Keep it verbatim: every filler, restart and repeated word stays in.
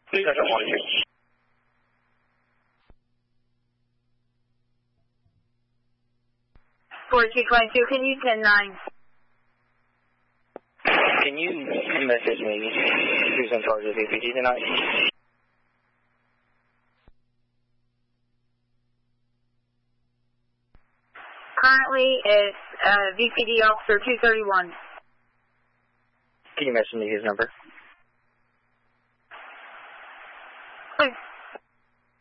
Please I don't want you. forty-two twenty-two, can you ten nine? Can you message me who's in charge of V P D tonight? Currently, it's uh, V P D Officer two thirty-one. Can you message me his number?